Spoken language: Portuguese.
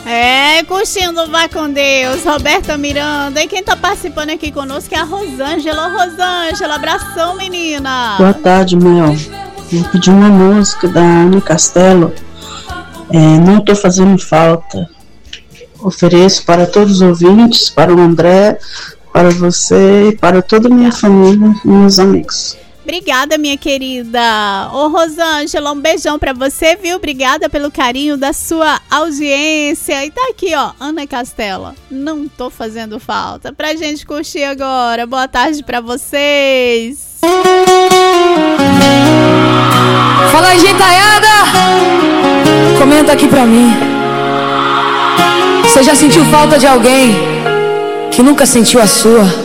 Curtindo Vá com Deus, Roberta Miranda. E quem tá participando aqui conosco é a Rosângela. Rosângela, abração, menina. Boa tarde, Mel. Eu pedi uma música da Ana Castelo. Não tô fazendo falta. Ofereço para todos os ouvintes, para o André, para você e para toda a minha família e meus amigos. Obrigada, minha querida. Ô, Rosângela, um beijão pra você, viu? Obrigada pelo carinho da sua audiência. E tá aqui, ó, Ana Castela. Não tô fazendo falta. Pra gente curtir agora. Boa tarde pra vocês. Fala aí, gentaiada! Comenta aqui pra mim. Você já sentiu falta de alguém que nunca sentiu a sua?